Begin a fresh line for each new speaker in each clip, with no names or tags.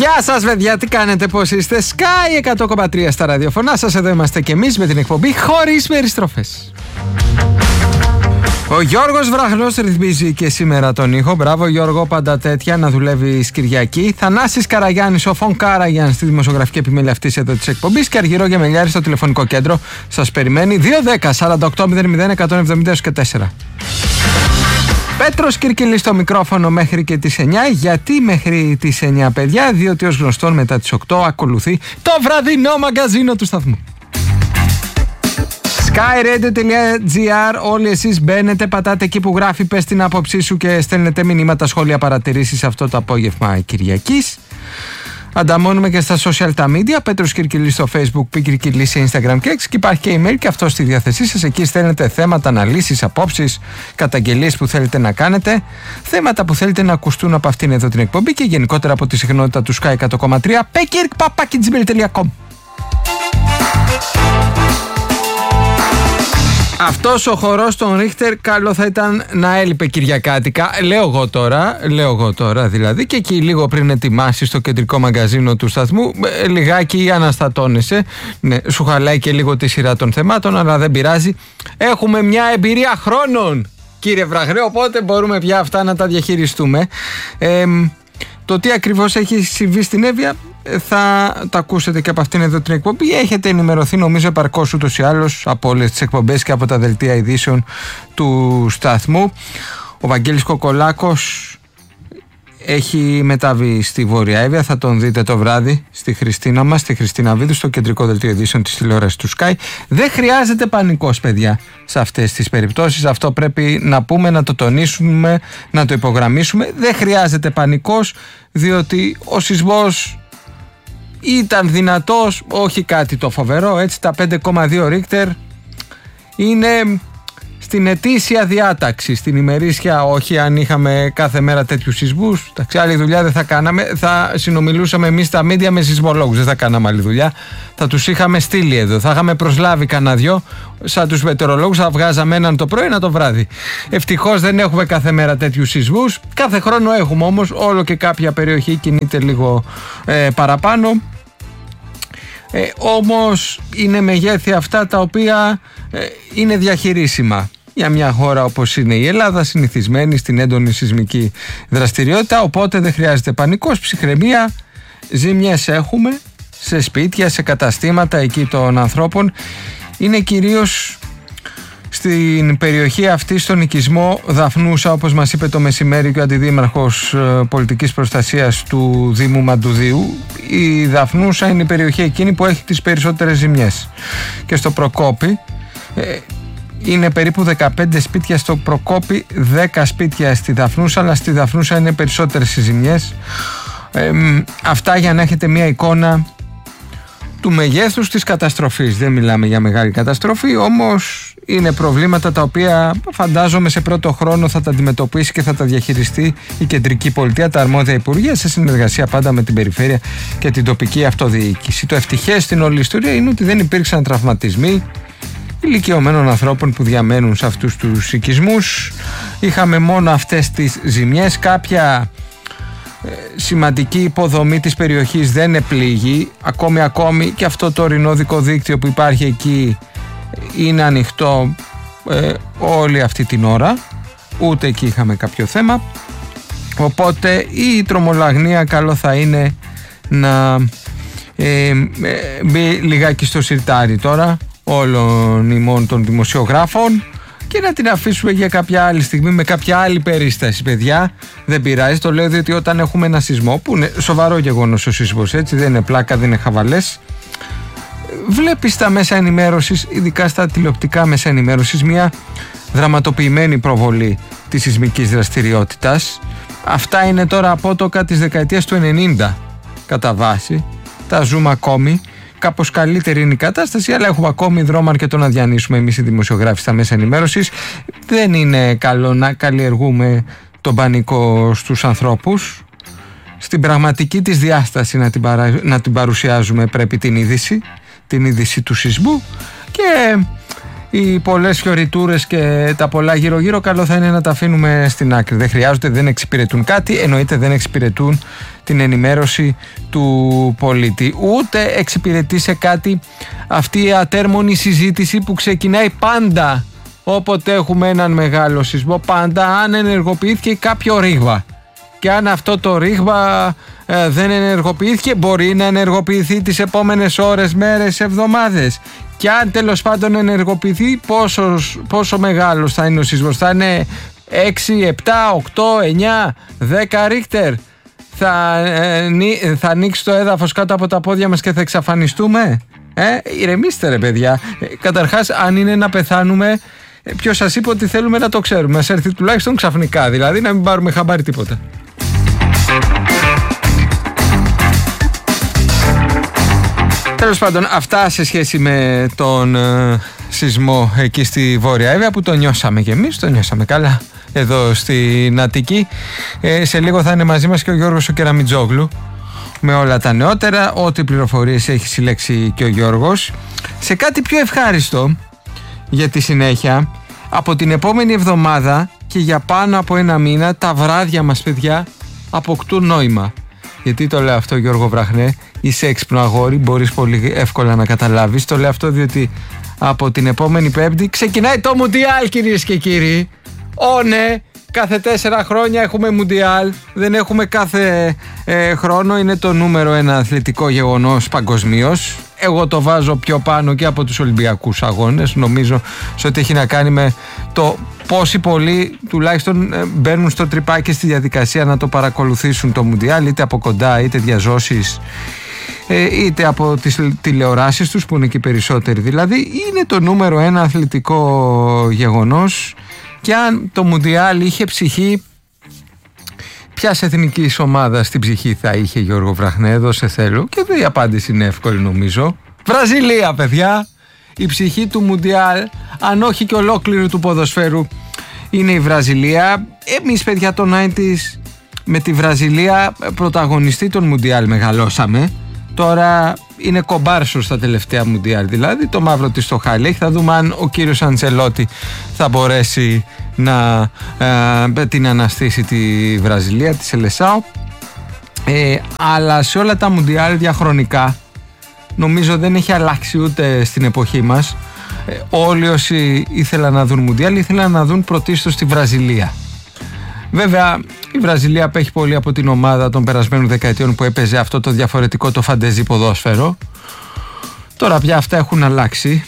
Γεια σας παιδιά, τι κάνετε, πώς είστε? Sky 100,3 στα ραδιοφωνά σας, εδώ είμαστε και εμείς με την εκπομπή χωρίς περιστροφές. Ο Γιώργος Βραχνός ρυθμίζει και σήμερα τον ήχο. Μπράβο Γιώργο, πάντα τέτοια, να δουλεύει Κυριακή. Θανάσης Καραγιάννης, ο Φων Κάραγιαν στη δημοσιογραφική επιμέλεια αυτής εδώ της εκπομπής. Και Αργυρό Γεμελιάρη στο τηλεφωνικό κέντρο σας περιμένει. 210-48-00-4. Πέτρος Κυρκυλής στο μικρόφωνο μέχρι και τις 9. Γιατί μέχρι τις 9 παιδιά? Διότι ως γνωστόν μετά τις 8 ακολουθεί το βραδινό μαγκαζίνο του σταθμού. skyradio.gr. Όλοι εσείς μπαίνετε, πατάτε εκεί που γράφει πες την άποψή σου και στέλνετε μηνύματα, σχόλια, παρατηρήσεις αυτό το απόγευμα Κυριακής. Ανταμώνουμε και στα social τα media. Πέτρος Κυρκυλής στο Facebook, Π Κυρκυλής σε Instagram και X. Και υπάρχει και email και αυτό στη διάθεσή σας. Εκεί στέλνετε θέματα, αναλύσεις, απόψεις, καταγγελίες που θέλετε να κάνετε, θέματα που θέλετε να ακουστούν από αυτήν εδώ την εκπομπή και γενικότερα από τη συχνότητα του Sky 100,3. pekirk@gmail.com. Αυτός ο χορός των Ρίχτερ καλό θα ήταν να έλειπε Κυριακάτικα. Λέω εγώ τώρα δηλαδή, και εκεί λίγο πριν ετοιμάσει το κεντρικό μαγκαζίνο του σταθμού, λιγάκι αναστατώνεσαι. Ναι, σου χαλάει και λίγο τη σειρά των θεμάτων, αλλά δεν πειράζει. Έχουμε μια εμπειρία χρόνων, κύριε Βραχνέ, οπότε μπορούμε πια αυτά να τα διαχειριστούμε. Το τι ακριβώς έχει συμβεί στην Εύβοια θα τα ακούσετε και από αυτήν εδώ την εκπομπή. Έχετε ενημερωθεί νομίζω επαρκώς ούτως ή άλλως από όλες τις εκπομπές και από τα δελτία ειδήσεων του σταθμού. Ο Βαγγέλης Κοκολάκος έχει μεταβεί στη Βόρεια Εύβοια. Θα τον δείτε το βράδυ στη Χριστίνα μας, στη Χριστίνα Βίδου, στο κεντρικό δελτίο ειδήσεων της τηλεόρασης του Sky. Δεν χρειάζεται πανικός, παιδιά, σε αυτές τις περιπτώσεις. Αυτό πρέπει να πούμε, να το τονίσουμε, να το υπογραμμίσουμε. Δεν χρειάζεται πανικός, διότι ο σεισμός ήταν δυνατός, όχι κάτι το φοβερό, έτσι. Τα 5,2 Ρίχτερ είναι στην ετήσια διάταξη, στην ημερήσια, όχι αν είχαμε κάθε μέρα τέτοιους σεισμούς. Άλλη δουλειά δεν θα κάναμε, θα συνομιλούσαμε εμείς στα μίντια με σεισμολόγους, δεν θα κάναμε άλλη δουλειά. Θα τους είχαμε στείλει εδώ, θα είχαμε προσλάβει κανένα δυο, σαν τους μετεωρολόγους, θα βγάζαμε έναν το πρωί, ένα το βράδυ. Ευτυχώς δεν έχουμε κάθε μέρα τέτοιους σεισμούς, κάθε χρόνο έχουμε όμως, όλο και κάποια περιοχή κινείται λίγο παραπάνω. Όμως είναι μεγέθη αυτά τα οποία είναι διαχειρίσιμα για μια χώρα όπως είναι η Ελλάδα, συνηθισμένη στην έντονη σεισμική δραστηριότητα, οπότε δεν χρειάζεται πανικός, ψυχραιμία. Ζημιές έχουμε σε σπίτια, σε καταστήματα εκεί των ανθρώπων. Είναι κυρίως στην περιοχή αυτή, στον οικισμό Δαφνούσα, όπως μας είπε το μεσημέρι και ο Αντιδήμαρχος Πολιτικής Προστασίας του Δήμου Μαντουδίου. Η Δαφνούσα είναι η περιοχή εκείνη που έχει τις περισσότερες ζημιές. Και στο Προκόπη είναι περίπου 15 σπίτια στο Προκόπη, 10 σπίτια στη Δαφνούσα, αλλά στη Δαφνούσα είναι περισσότερες οι ζημιές. Αυτά για να έχετε μια εικόνα του μεγέθους της καταστροφής. Δεν μιλάμε για μεγάλη καταστροφή, όμως είναι προβλήματα τα οποία φαντάζομαι σε πρώτο χρόνο θα τα αντιμετωπίσει και θα τα διαχειριστεί η κεντρική πολιτεία, τα αρμόδια υπουργεία, σε συνεργασία πάντα με την περιφέρεια και την τοπική αυτοδιοίκηση. Το ευτυχές στην όλη ιστορία είναι ότι δεν υπήρξαν τραυματισμοί ηλικιωμένων ανθρώπων που διαμένουν σε αυτούς τους οικισμούς. Είχαμε μόνο αυτές τις ζημιές. Κάποια σημαντική υποδομή της περιοχής δεν επλήγει. Ακόμη και αυτό το ορεινόδικο δίκτυο που υπάρχει εκεί είναι ανοιχτό όλη αυτή την ώρα. Ούτε εκεί είχαμε κάποιο θέμα. Οπότε η τρομολαγνία καλό θα είναι να μπει λιγάκι στο σιρτάρι τώρα όλων ημών των δημοσιογράφων και να την αφήσουμε για κάποια άλλη στιγμή με κάποια άλλη περίσταση, παιδιά. Δεν πειράζει, το λέω διότι όταν έχουμε ένα σεισμό, που είναι σοβαρό γεγονός ο σεισμός, έτσι, δεν είναι πλάκα, δεν είναι χαβαλές, βλέπεις στα μέσα ενημέρωσης, ειδικά στα τηλεοπτικά μέσα ενημέρωσης, μια δραματοποιημένη προβολή της σεισμικής δραστηριότητας. Αυτά είναι τώρα απότοκα της δεκαετίας του 90 κατά βάση. Τα ζούμε ακόμη. Κάπως καλύτερη είναι η κατάσταση, αλλά έχουμε ακόμη δρόμο αρκετό να διανύσουμε εμείς οι δημοσιογράφοι στα μέσα ενημέρωσης. Δεν είναι καλό να καλλιεργούμε τον πανικό στους ανθρώπους. Στην πραγματική της διάσταση να την παρουσιάζουμε πρέπει την είδηση του σεισμού, και οι πολλές φιωριτούρες και τα πολλά γύρω-γύρω καλό θα είναι να τα αφήνουμε στην άκρη. Δεν χρειάζονται, δεν εξυπηρετούν κάτι, εννοείται δεν εξυπηρετούν την ενημέρωση του πολίτη. Ούτε εξυπηρετεί σε κάτι αυτή η ατέρμονη συζήτηση που ξεκινάει πάντα όποτε έχουμε έναν μεγάλο σεισμό, πάντα αν ενεργοποιήθηκε κάποιο ρήγμα. Και αν αυτό το ρήγμα δεν ενεργοποιήθηκε, μπορεί να ενεργοποιηθεί τις επόμενες ώρες, μέρες, εβδομάδες. Και αν τέλος πάντων ενεργοποιηθεί, πόσο μεγάλος θα είναι ο σεισμός? Θα είναι 6, 7, 8, 9, 10 ρίχτερ? Θα ανοίξει το έδαφος κάτω από τα πόδια μας και θα εξαφανιστούμε? Ηρεμήστε ρε παιδιά. Καταρχάς, αν είναι να πεθάνουμε, ποιος σας είπε ότι θέλουμε να το ξέρουμε? Μας έρθει τουλάχιστον ξαφνικά, δηλαδή να μην πάρουμε χαμπάρι τίποτα. Τέλος πάντων, αυτά σε σχέση με τον σεισμό εκεί στη Βόρεια Εύβοια, που το νιώσαμε κι εμείς, το νιώσαμε καλά εδώ στην Αττική. Σε λίγο θα είναι μαζί μας και ο Γιώργος ο Κεραμιτζόγλου με όλα τα νεότερα, ό,τι πληροφορίες έχει συλλέξει και ο Γιώργος. Σε κάτι πιο ευχάριστο για τη συνέχεια, από την επόμενη εβδομάδα και για πάνω από ένα μήνα τα βράδια μας, παιδιά, αποκτούν νόημα. Γιατί το λέω αυτό, Γιώργο Βραχνέ? Είσαι έξυπνο αγόρι, μπορείς πολύ εύκολα να καταλάβεις. Το λέω αυτό διότι από την επόμενη Πέμπτη ξεκινάει το Μουντιάλ, κυρίες και κύριοι. Ναι, κάθε 4 χρόνια έχουμε Μουντιάλ. Δεν έχουμε κάθε χρόνο. Είναι το νούμερο 1 αθλητικό γεγονός παγκοσμίως. Εγώ το βάζω πιο πάνω και από τους Ολυμπιακούς αγώνες. Νομίζω σε ό,τι έχει να κάνει με το πόσοι πολλοί τουλάχιστον μπαίνουν στο τρυπάκι στη διαδικασία να το παρακολουθήσουν το Μουντιάλ, είτε από κοντά, είτε διαζώσεις, είτε από τις τηλεοράσεις τους που είναι και περισσότεροι. Δηλαδή είναι το νούμερο 1 αθλητικό γεγονός. Και αν το Μουντιάλ είχε ψυχή, ποιας εθνικής ομάδας στην ψυχή θα είχε, Γιώργο Βραχνέ? Εδώ σε θέλω. Και η απάντηση είναι εύκολη νομίζω. Βραζιλία, παιδιά. Η ψυχή του Μουντιάλ, αν όχι και ολόκληρου του ποδοσφαίρου, είναι η Βραζιλία. Εμείς, παιδιά, το 90's με τη Βραζιλία πρωταγωνιστή των Μουντιάλ μεγαλώσαμε. Τώρα είναι κομπάρσος στα τελευταία Μουντιάλ, δηλαδή το μαύρο της το χάλι. Θα δούμε αν ο κύριος Αντσελότη θα μπορέσει να την αναστήσει τη Βραζιλία, τη Σελεσάο. Αλλά σε όλα τα Μουντιάλ διαχρονικά νομίζω δεν έχει αλλάξει ούτε στην εποχή μας. Όλοι όσοι ήθελαν να δουν Μουντιάλ ήθελαν να δουν πρωτίστως τη Βραζιλία. Βέβαια η Βραζιλία απέχει πολύ από την ομάδα των περασμένων δεκαετιών που έπαιζε αυτό το διαφορετικό, το φαντεζή ποδόσφαιρο. Τώρα πια αυτά έχουν αλλάξει.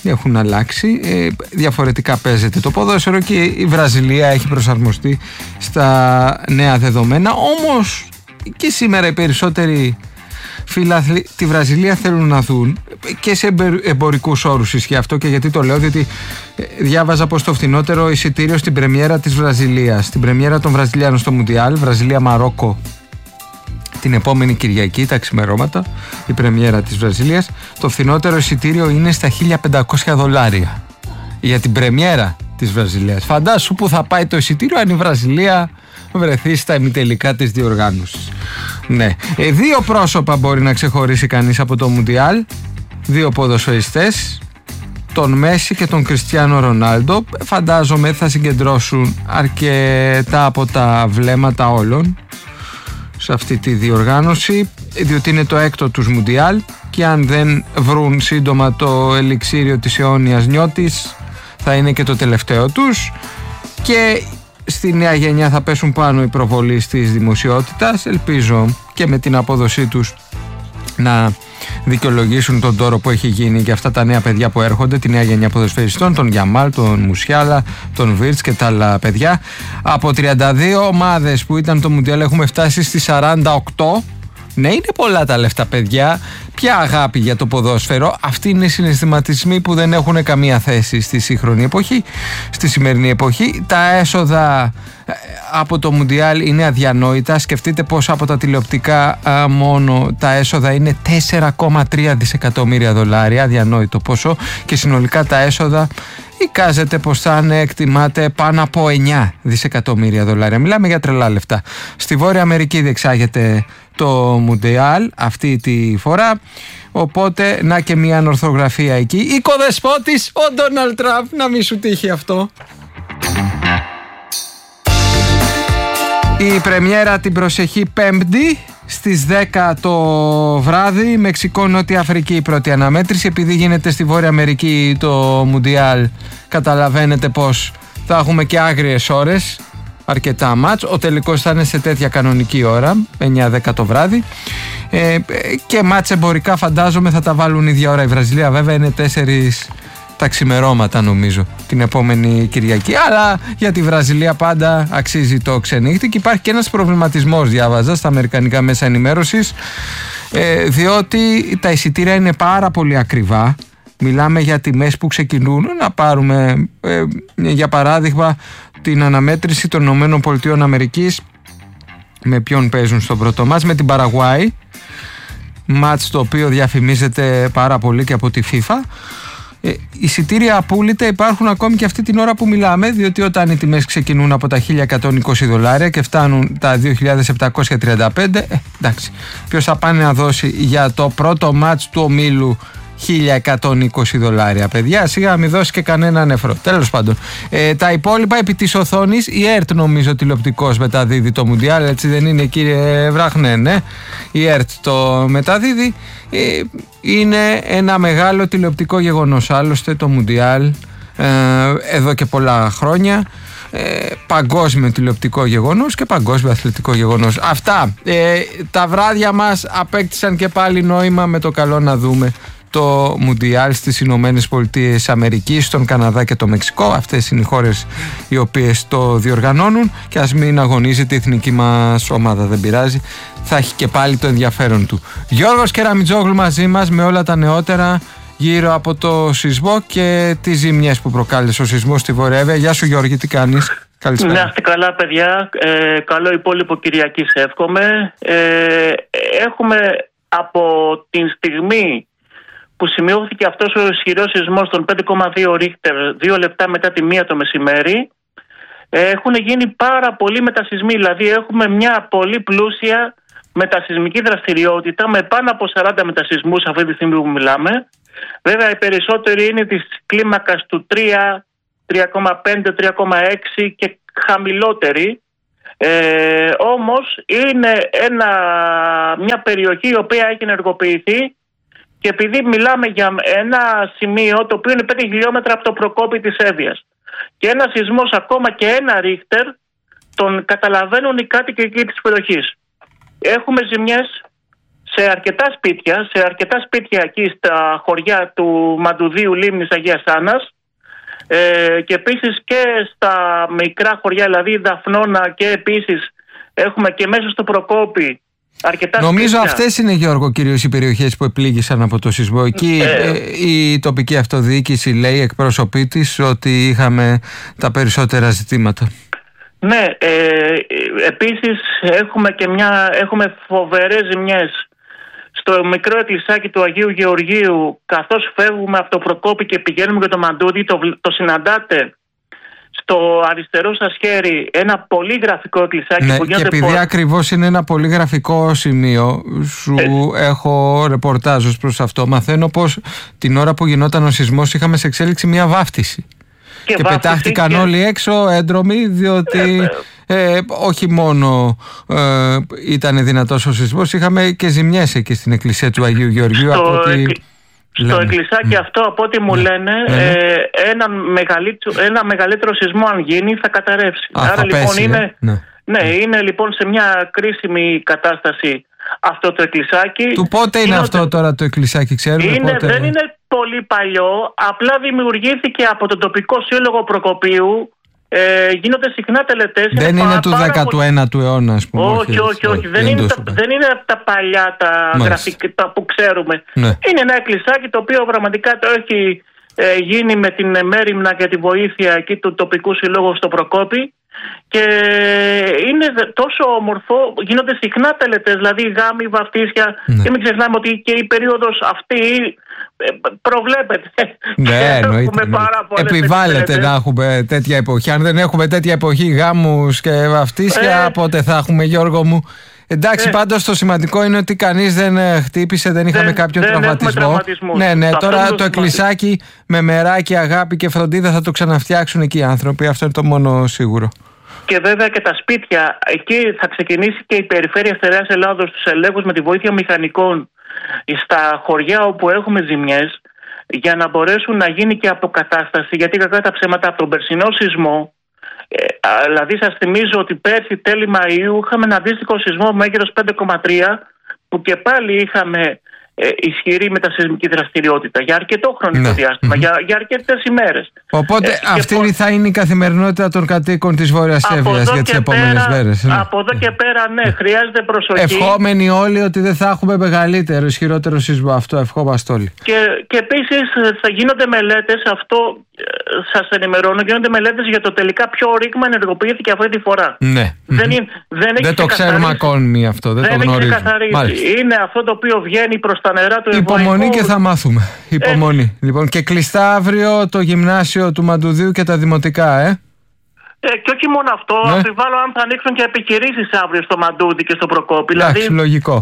Διαφορετικά παίζεται το ποδόσφαιρο και η Βραζιλία έχει προσαρμοστεί στα νέα δεδομένα. Όμως και σήμερα οι περισσότεροι φίλαθλοι τη Βραζιλία θέλουν να δουν, και σε εμπορικούς όρους ισχύει αυτό. Και γιατί το λέω? Διότι διάβαζα πως το φθηνότερο εισιτήριο στην πρεμιέρα της Βραζιλίας, στην πρεμιέρα των Βραζιλιάνων στο Μουντιάλ, Βραζιλία-Μαρόκο, την επόμενη Κυριακή, τα ξημερώματα, η πρεμιέρα της Βραζιλίας, το φθηνότερο εισιτήριο είναι στα $1.500 για την πρεμιέρα της Βραζιλίας. Φαντάσου που θα πάει το εισιτήριο αν η Βραζιλία βρεθεί στα ημιτελικά της διοργάνωσης. Ναι. Δύο πρόσωπα μπορεί να ξεχωρίσει κανείς από το Μουντιάλ. Δύο ποδοσφαιριστές, τον Μέση και τον Κριστιάνο Ρονάλντο. Φαντάζομαι θα συγκεντρώσουν αρκετά από τα βλέμματα όλων σε αυτή τη διοργάνωση, διότι είναι το έκτο τους Μουντιάλ και αν δεν βρουν σύντομα το ελιξίριο της αιώνιας νιώτης θα είναι και το τελευταίο τους. Και στη νέα γενιά θα πέσουν πάνω οι προβολείς της δημοσιότητας. Ελπίζω και με την απόδοσή τους να δικαιολογήσουν τον τόρο που έχει γίνει για αυτά τα νέα παιδιά που έρχονται, τη νέα γενιά ποδοσφαιριστών, τον Γιαμάλ, τον Μουσιάλα, τον Βίρτς και τα άλλα παιδιά. Από 32 ομάδες που ήταν το Μουντιάλ έχουμε φτάσει στις 48. Ναι, είναι πολλά τα λεφτά, παιδιά. Ποια αγάπη για το ποδόσφαιρο. Αυτοί είναι συναισθηματισμοί που δεν έχουν καμία θέση στη σύγχρονη εποχή, στη σημερινή εποχή. Τα έσοδα από το Μουντιάλ είναι αδιανόητα. Σκεφτείτε πως από τα τηλεοπτικά μόνο τα έσοδα είναι 4,3 δισεκατομμύρια δολάρια, αδιανόητο ποσό, και συνολικά τα έσοδα εικάζεται πως θα είναι, εκτιμάται, πάνω από 9 δισεκατομμύρια δολάρια. Μιλάμε για τρελά λεφτά. Στη Βόρεια Αμερική διεξάγεται το Μουντιάλ αυτή τη φορά, οπότε να και μια ανορθογραφία εκεί. Οικοδεσπότης ο Ντόναλντ Τραμπ, να μην σου τύχει αυτό. Η πρεμιέρα την προσεχή Πέμπτη στις 10 το βράδυ. Μεξικό, Νότια Αφρική η πρώτη αναμέτρηση. Επειδή γίνεται στη Βόρεια Αμερική το Μουντιάλ, καταλαβαίνετε πως θα έχουμε και άγριες ώρες, αρκετά μάτς. Ο τελικός θα είναι σε τέτοια κανονική ώρα, 9-10 το βράδυ, και μάτς εμπορικά φαντάζομαι θα τα βάλουν ίδια ώρα. Η Βραζιλία βέβαια είναι 4 τα ξημερώματα νομίζω την επόμενη Κυριακή, αλλά για τη Βραζιλία πάντα αξίζει το ξενύχτη. Και υπάρχει και ένας προβληματισμός, διάβαζα στα αμερικανικά μέσα ενημέρωσης, διότι τα εισιτήρια είναι πάρα πολύ ακριβά. Μιλάμε για τιμές που ξεκινούν, να πάρουμε για παράδειγμα την αναμέτρηση των ΗΠΑ, με ποιον παίζουν στο πρώτο μάτς, με την Παραγουάη, μάτς το οποίο διαφημίζεται πάρα πολύ και από τη FIFA. Εισιτήρια απόλυτα υπάρχουν ακόμη και αυτή την ώρα που μιλάμε, διότι όταν οι τιμές ξεκινούν από τα 1.120 δολάρια και φτάνουν τα 2.735, εντάξει, ποιος θα πάνε να δώσει για το πρώτο μάτς του ομίλου 1.120 δολάρια, παιδιά, σιγά μην δώσει και κανέναν ευρώ. Τέλος πάντων, τα υπόλοιπα επί της οθόνης, η ΕΡΤ νομίζω τηλεοπτικός μεταδίδει το Μουντιάλ, έτσι δεν είναι, κύριε Βράχνε? Ναι, η ΕΡΤ το μεταδίδει. Είναι ένα μεγάλο τηλεοπτικό γεγονός άλλωστε το Μουντιάλ, εδώ και πολλά χρόνια. Παγκόσμιο τηλεοπτικό γεγονός και παγκόσμιο αθλητικό γεγονός. Αυτά τα βράδια μας απέκτησαν και πάλι νόημα, με το καλό να δούμε το Μουντιάλ στις Ηνωμένες Πολιτείες Αμερικής, στον Καναδά και το Μεξικό. Αυτές είναι οι χώρες οι οποίες το διοργανώνουν, και ας μην αγωνίζεται η εθνική μας ομάδα, δεν πειράζει, θα έχει και πάλι το ενδιαφέρον του. Γιώργος Κεραμιτζόγλου μαζί μας με όλα τα νεότερα γύρω από το σεισμό και τις ζημιές που προκάλεσε ο σεισμός στη Βόρεια Εύβοια. Γεια σου Γιώργη, τι κάνεις? Καλησπέρα.
Να είστε καλά παιδιά, καλό υπόλοιπο Κυριακής εύχομαι. Έχουμε από την στιγμή που σημειώθηκε αυτός ο ισχυρός σεισμός των 5,2 Ρίχτερ 2 λεπτά μετά τη 1 το μεσημέρι, έχουν γίνει πάρα πολλοί μετασεισμοί. Δηλαδή έχουμε μια πολύ πλούσια μετασεισμική δραστηριότητα με πάνω από 40 μετασεισμούς αυτή τη στιγμή που μιλάμε. Βέβαια οι περισσότεροι είναι της κλίμακας του 3, 3,5, 3,6 και χαμηλότεροι. Όμως είναι μια περιοχή η οποία έχει ενεργοποιηθεί, και επειδή μιλάμε για ένα σημείο το οποίο είναι 5 χιλιόμετρα από το Προκόπη της Εύβοιας, και ένα σεισμός ακόμα και 1 Ρίχτερ τον καταλαβαίνουν οι κάτοικοι εκεί της περιοχής. Έχουμε ζημιές σε αρκετά σπίτια εκεί στα χωριά του Μαντουδίου, Λίμνης, Αγίας Άννας, και επίσης και στα μικρά χωριά, δηλαδή Δαφνώνα, και επίσης έχουμε και μέσα στο Προκόπη αρκετά
νομίζω
σπίτια.
Αυτές είναι, Γιώργο, κυρίως οι περιοχές που επλήγησαν από το σεισμό. Εκεί η τοπική αυτοδιοίκηση λέει, εκπρόσωποι της, ότι είχαμε τα περισσότερα ζητήματα.
Ναι, επίσης έχουμε φοβερές ζημιές στο μικρό εκκλησάκι του Αγίου Γεωργίου. Καθώς φεύγουμε από το Προκόπη και πηγαίνουμε για το Μαντούδι, το συναντάτε στο αριστερό σας χέρι ένα πολύ γραφικό εκκλησάκι.
Ναι,
που
και επειδή ακριβώς είναι ένα πολύ γραφικό σημείο, σου έχω ρεπορτάζ ως προς αυτό. Μαθαίνω πως την ώρα που γινόταν ο σεισμός είχαμε σε εξέλιξη μια βάφτιση. Και πετάχτηκαν όλοι έξω έντρομοι, διότι όχι μόνο ήταν δυνατός ο σεισμός, είχαμε και ζημιές εκεί στην εκκλησία του Αγίου Γεωργίου.
Στο εκκλησάκι αυτό, από ό,τι μου λένε, ένα μεγαλύτερο σεισμό αν γίνει θα καταρρεύσει. Άρα λοιπόν είναι λοιπόν σε μια κρίσιμη κατάσταση αυτό το εκκλησάκι.
Του πότε είναι αυτό τώρα το εκκλησάκι, ξέρουμε?
Δεν είναι πολύ παλιό, απλά δημιουργήθηκε από τον τοπικό σύλλογο Προκοπίου. Γίνονται συχνά τελετές.
Δεν είναι του 19ου αιώνα, ας πούμε?
Όχι. Δεν είναι από τα παλιά τα γραφικά που ξέρουμε.
Ναι.
Είναι ένα εκκλησάκι το οποίο πραγματικά το έχει γίνει με την μέριμνα και τη βοήθεια εκεί του τοπικού συλλόγου στο Προκόπη, Και είναι τόσο όμορφο, γίνονται συχνά τελετές, δηλαδή γάμοι, βαφτίσια. Και μην ξεχνάμε ότι και η περίοδος αυτή προβλέπεται.
Ναι, εννοείται. Επιβάλλεται να έχουμε τέτοια εποχή. Αν δεν έχουμε τέτοια εποχή γάμους και βαφτίσια, πότε θα έχουμε, Γιώργο μου? Εντάξει, πάντως το σημαντικό είναι ότι κανείς δεν χτύπησε, δεν είχαμε κάποιον τραυματισμό. Ναι, τώρα το εκκλησάκι με μεράκι, αγάπη και φροντίδα θα το ξαναφτιάξουν εκεί οι άνθρωποι. Αυτό είναι το μόνο σίγουρο.
Και βέβαια και τα σπίτια. Εκεί θα ξεκινήσει και η Περιφέρεια Στερεάς Ελλάδος τους ελέγχους με τη βοήθεια μηχανικών στα χωριά όπου έχουμε ζημιές, για να μπορέσουν να γίνει και αποκατάσταση. Γιατί κακά τα ψέματα, από τον περσινό σεισμό, δηλαδή σας θυμίζω ότι πέρσι τέλη Μαΐου είχαμε ένα αντίστοιχο σεισμό μέγεθος 5,3, που και πάλι είχαμε ισχυρή μετασεισμική δραστηριότητα για αρκετό χρονικό διάστημα, για αρκετές ημέρες.
Οπότε αυτή θα είναι η καθημερινότητα των κατοίκων της Βόρειας Εύβοιας για τις επόμενες μέρες.
Από εδώ και πέρα, ναι, χρειάζεται προσοχή.
Ευχόμενοι όλοι ότι δεν θα έχουμε μεγαλύτερο, ισχυρότερο σεισμό. Αυτό ευχόμαστε όλοι.
Και επίσης θα γίνονται μελέτες, αυτό σας ενημερώνω, γίνονται μελέτες για το τελικά ποιο ρήγμα ενεργοποιήθηκε αυτή τη φορά.
Ναι. Δεν το ξέρουμε ακόμη αυτό, δεν το γνωρίζουμε.
Είναι αυτό το οποίο βγαίνει προς τα νερά του Ευρωϊκού.
Υπομονή και θα μάθουμε. Υπομονή. Λοιπόν, και κλειστά αύριο το γυμνάσιο του Μαντουδίου και τα δημοτικά,
Και όχι μόνο αυτό, αμφιβάλλω αν θα ανοίξουν και επιχειρήσεις αύριο στο Μαντούδι και στο Προκόπη.
Εντάξει, λογικό.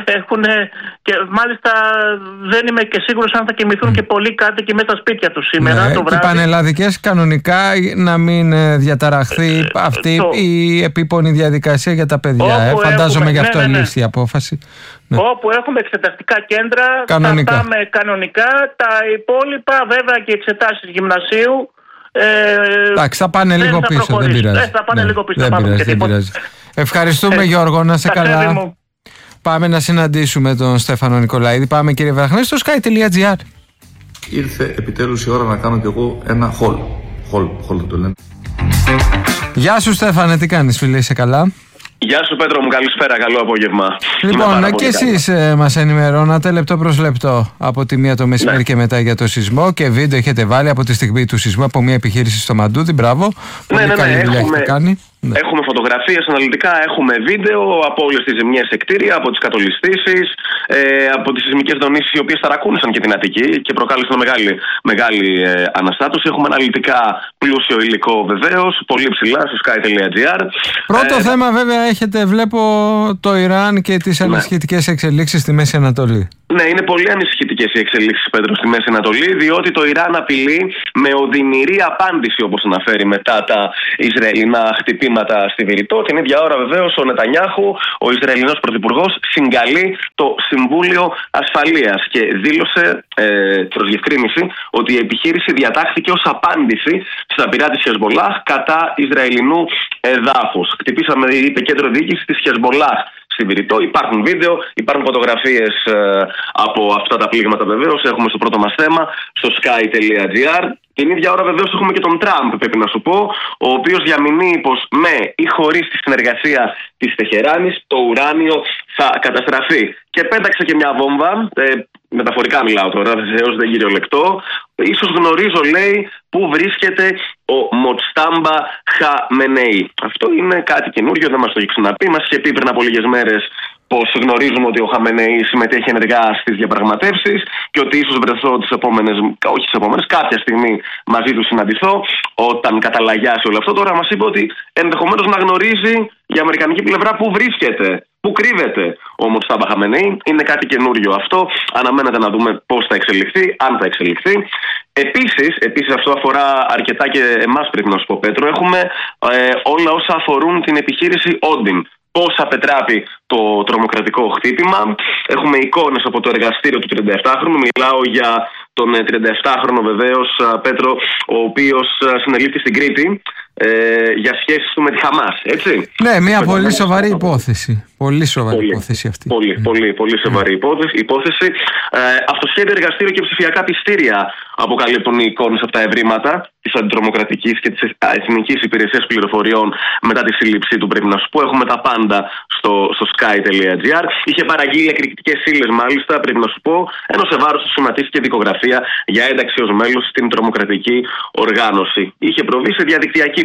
Και μάλιστα δεν είμαι και σίγουρος αν θα κοιμηθούν και πολλοί κάτοικοι μέσα στα σπίτια τους σήμερα το βράδυ.
Και οι πανελλαδικές κανονικά να μην διαταραχθεί αυτή η επίπονη διαδικασία για τα παιδιά. Φαντάζομαι γι' αυτό ελήφθη η απόφαση.
Ναι. Όπου έχουμε εξεταστικά κέντρα, θα πάμε κανονικά. Τα υπόλοιπα, βέβαια, και οι εξετάσεις γυμνασίου.
Εντάξει, θα πάνε λίγο πίσω, δεν πειράζει.
Θα πάνε λίγο πίσω,
δεν πειράζει. Ευχαριστούμε, Γιώργο, να σε καλά. Πάμε να συναντήσουμε τον Στέφανο Νικολαίδη. Πάμε, κύριε Βραχνέ, στο sky.gr.
Ήρθε επιτέλους η ώρα να κάνω κι εγώ ένα haul. Haul θα το λένε.
Γεια σου, Στέφανε, τι κάνεις, φίλε, είσαι καλά?
Γεια σου, Πέτρο μου, καλησπέρα, καλό απόγευμα.
Λοιπόν, και εσείς μας ενημερώνατε λεπτό προς λεπτό από τη μία το μεσημέρι και μετά για το σεισμό, και βίντεο έχετε βάλει από τη στιγμή του σεισμού από μια επιχείρηση στο Μαντούδι. Μπράβο. Πολύ καλή δουλειά έχετε κάνει.
Έχουμε φωτογραφίες αναλυτικά, έχουμε βίντεο από όλες τις ζημιές σε κτίρια, από τις κατολιστήσεις, από τις σεισμικές δονήσεις οι οποίες ταρακούνησαν και την Αττική και προκάλεσαν μεγάλη αναστάτωση. Έχουμε αναλυτικά πλούσιο υλικό βεβαίως, πολύ ψηλά στο sky.gr.
Πρώτο θέμα βέβαια έχετε, βλέπω, το Ιράν και τις ανησυχητικές εξελίξεις στη Μέση Ανατολή.
Ναι, είναι πολύ ανησυχητικές οι εξελίξεις, Πέτρο, στη Μέση Ανατολή, διότι το Ιράν απειλεί με οδυνηρή απάντηση, όπως αναφέρει, μετά τα Ισραηλινά χτυπήματα στη Βηρητό. Την ίδια ώρα, βεβαίως, ο Νετανιάχου, ο Ισραηλινός πρωθυπουργός, συγκαλεί το Συμβούλιο Ασφαλείας και δήλωσε προς διευκρίνηση ότι η επιχείρηση διατάχθηκε ως απάντηση στα πυρά της Χεσμολάχ κατά Ισραηλινού εδάφους. Χτυπήσαμε, είπε, κέντρο διοίκηση της Χεσμολάχ στη Βηρητό. Υπάρχουν βίντεο, υπάρχουν φωτογραφίες από αυτά τα πλήγματα, βεβαίως. Έχουμε στο πρώτο μας θέμα, στο sky.gr. Την ίδια ώρα, βεβαίως, έχουμε και τον Τραμπ, πρέπει να σου πω, ο οποίος διαμηνύει πως με ή χωρίς τη συνεργασία της Τεχεράνης το ουράνιο θα καταστραφεί. Και πέταξε και μια βόμβα, μεταφορικά μιλάω τώρα, βεβαίως δεν κυριολεκτό. Ίσως γνωρίζω, λέει, πού βρίσκεται ο Μοτστάμπα Χαμενεή. Αυτό είναι κάτι καινούριο, δεν μας το έχει ξαναπεί. Μας είχε πει πριν από λίγες μέρες πως γνωρίζουμε ότι ο Χαμενεή συμμετέχει ενεργά στις διαπραγματεύσεις και ότι ίσως βρεθώ κάποια στιγμή μαζί του συναντηθώ όταν καταλαγιάσει όλο αυτό. Τώρα μας είπε ότι ενδεχομένως να γνωρίζει η αμερικανική πλευρά πού βρίσκεται, πού κρύβεται ο Μοτστάμπα Χαμενεή. Είναι κάτι καινούριο αυτό. Αναμένεται να δούμε πώς θα εξελιχθεί, αν θα εξελιχθεί. Επίσης αυτό αφορά αρκετά και εμάς, πρέπει να σου πω, Πέτρο. Έχουμε όλα όσα αφορούν την επιχείρηση Όντιν. Πώς απετράπει το τρομοκρατικό χτύπημα. Έχουμε εικόνες από το εργαστήριο του 37χρονου. Μιλάω για τον 37χρονο, βεβαίως, Πέτρο, ο οποίος συνελήφθη στην Κρήτη για σχέσεις του με τη Χαμάς, έτσι.
Ναι, μια πολύ σοβαρή υπόθεση. Πολύ σοβαρή υπόθεση αυτή.
Πολύ σοβαρή υπόθεση. Αυτοσχέδιο εργαστήριο και ψηφιακά πιστήρια αποκαλύπτουν οι εικόνες από τα ευρήματα της αντιτρομοκρατικής και της Εθνικής Υπηρεσίας Πληροφοριών μετά τη σύλληψή του, πρέπει να σου πω. Έχουμε τα πάντα στο sky.gr. Είχε παραγγείλει εκρηκτικές ύλες, μάλιστα, πρέπει να σου πω, ενώ σε βάρος του σχηματίστηκε δικογραφία για ένταξη ως μέλος στην τρομοκρατική οργάνωση. Είχε προβεί σε διαδικτυακή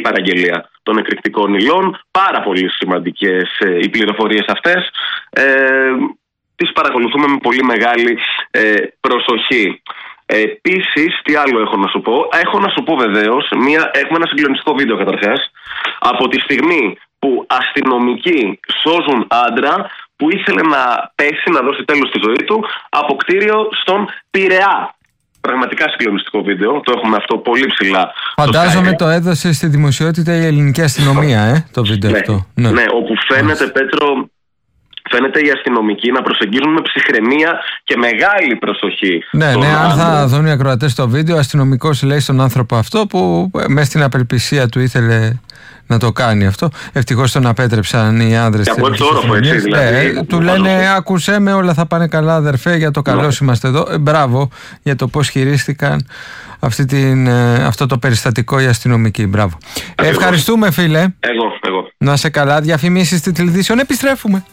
παραγγελία των εκρηκτικών υλών. Πάρα πολύ σημαντικές οι πληροφορίες αυτές. Τις παρακολουθούμε με πολύ μεγάλη προσοχή. Επίσης, τι άλλο έχω να σου πω? Έχω να σου πω βεβαίως, έχουμε ένα συγκλονιστικό βίντεο καταρχάς, από τη στιγμή που αστυνομικοί σώζουν άντρα που ήθελε να πέσει, να δώσει τέλος στη ζωή του, από κτίριο στον Πειραιά. Πραγματικά συγκλονιστικό βίντεο, το έχουμε αυτό πολύ ψηλά.
Φαντάζομαι το έδωσε στη δημοσιότητα η ελληνική αστυνομία, το βίντεο αυτό.
Ναι, όπου φαίνεται, Πέτρο, φαίνεται οι αστυνομικοί να προσεγγίζουν με ψυχραιμία και μεγάλη προσοχή. Ναι,
αν θα δουν οι ακροατές το βίντεο, ο αστυνομικός λέει στον άνθρωπο αυτό που μέσα στην απελπισία του ήθελε να το κάνει αυτό. Ευτυχώς τον απέτρεψαν οι άνδρες.
Και από έξω όροφο, έτσι δηλαδή.
Του λένε, άκουσέ με, όλα θα πάνε καλά, αδερφέ, για το καλό είμαστε εδώ. Μπράβο για το πώς χειρίστηκαν αυτό το περιστατικό οι αστυνομικοί. Μπράβο. Ευχαριστούμε, φίλε.
Εγώ.
Να σε καλά. Διαφημίσεις στη τηλεδιήσεων. Επιστρέφουμε.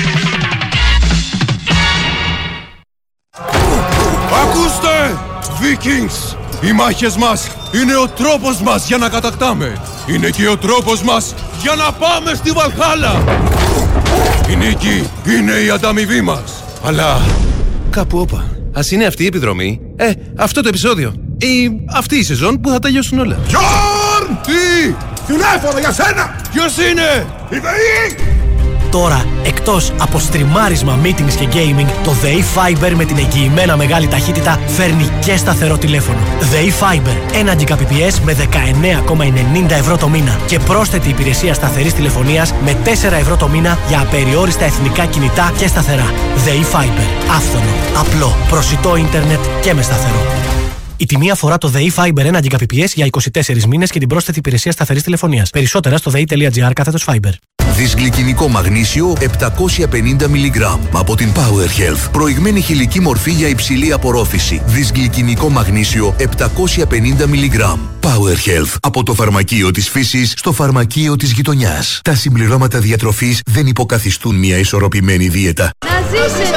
Ακούστε, Vikings! Οι μάχες μας είναι ο τρόπος μας για να κατακτάμε. Είναι και ο τρόπος μας για να πάμε στη Βαλχάλα. Η νίκη είναι η ανταμοιβή μας. Αλλά κάπου όπα. Ας είναι αυτή η επιδρομή, αυτό το επεισόδιο ή αυτή η σεζόν που θα τελειώσουν όλα. Γιόρν! Τι! Τηλέφωνο για σένα! Ποιος είναι? Η ΔΕΗ!
Τώρα, εκτός από στριμάρισμα, meetings και gaming, το ΔΕΗ Fiber με την εγγυημένα μεγάλη ταχύτητα φέρνει και σταθερό τηλέφωνο. ΔΕΗ Fiber, 1 Gbps με 19,90 ευρώ το μήνα και πρόσθετη υπηρεσία σταθερής τηλεφωνίας με 4 ευρώ το μήνα για απεριόριστα εθνικά κινητά και σταθερά. ΔΕΗ Fiber, άφθονο, απλό, προσιτό ίντερνετ και με σταθερό. Η τιμή αφορά το ΔΕΗ Fiber 1 Gbps για 24 μήνες και την πρόσθετη υπηρεσία σταθερής τηλεφωνίας. Περισσότερα στο dei.gr/Fiber.
Δυσγλυκινικό μαγνήσιο 750 mg από την Power Health. Προηγμένη χηλική μορφή για υψηλή απορρόφηση. Δυσγλυκινικό μαγνήσιο 750 mg. Power Health. Από το φαρμακείο της φύσης στο φαρμακείο της γειτονιάς. Τα συμπληρώματα διατροφής δεν υποκαθιστούν μια ισορροπημένη δίαιτα.
Να ζήσετε!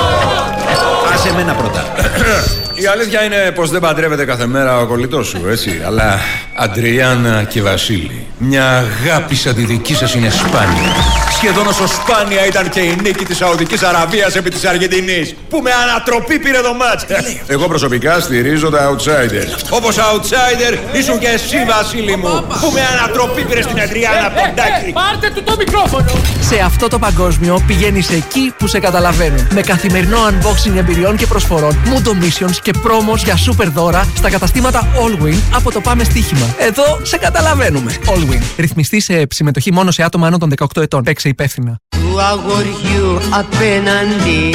Άσε μένα πρώτα. Η αλήθεια είναι πως δεν παντρεύεται κάθε μέρα ο κολλητός σου, έτσι. Αλλά Αντριάννα και Βασίλη, μια αγάπη σαν τη δική σας είναι σπάνια. Σχεδόν όσο σπάνια ήταν και η νίκη της Σαουδικής Αραβίας επί της Αργεντινής, που με ανατροπή πήρε το μάτς. Εγώ προσωπικά στηρίζω τα outsider. Όπως outsider ήσουν και εσύ, Βασίλη μου, που με ανατροπή πήρε στην Αντριάννα Ποντάκη.
Πάρτε του το μικρόφωνο!
Σε αυτό το παγκόσμιο πηγαίνεις εκεί που σε καταλαβαίνουν. Με καθημερινό unboxing εμπειριών και προσφορών, Mundo Missions και πρόμος για super δώρα στα καταστήματα Allwin από το Πάμε Στοίχημα. Εδώ σε καταλαβαίνουμε. Allwin. Ρυθμιστή σε συμμετοχή μόνο σε άτομα άνω των 18 ετών. Παίξε υπεύθυνα.
Του αγοριού απέναντι.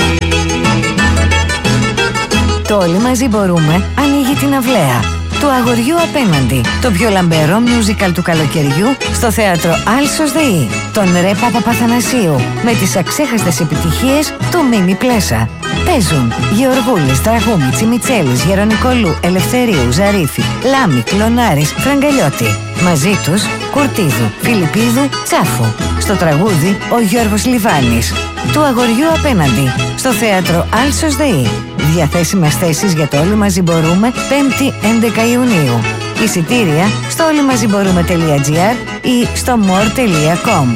Το Όλοι Μαζί Μπορούμε ανοίγει την αυλαία. Του αγοριού απέναντι. Το πιο λαμπερό musical του καλοκαιριού στο θέατρο Άλσος ΔΕΗ. Τον Ρε Παπαθανασίου με τις αξέχαστες επιτυχίες του Μίμη Πλέσα. Παίζουν Γεωργούλης, Τραγούμη, Τσιμιτσέλης, Γερονικολού, Ελευθερίου, Ζαρίφη, Λάμη, Κλωνάρης, Φραγκαλιώτη. Μαζί τους Κουρτίδου, Φιλιππίδου, Τσάφου. Στο τραγούδι ο Γιώργος Λιβάνης. Του αγοριού απέναντι στο θέατρο Άλσος ΔΕΗ. Διαθέσιμες θέσεις για το Όλοι Μαζί Μπορούμε 5η 11 Ιουνίου. Εισιτήρια στο όλοιμαζιμπορούμε.gr ή στο more.com.